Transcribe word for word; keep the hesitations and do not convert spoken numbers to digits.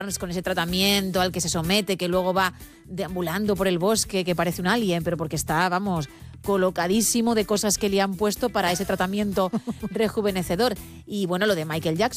con ese tratamiento al que se somete, que luego va deambulando por el bosque, que parece un alien, pero porque está, vamos, colocadísimo de cosas que le han puesto para ese tratamiento rejuvenecedor. Y bueno, lo de Michael Jackson.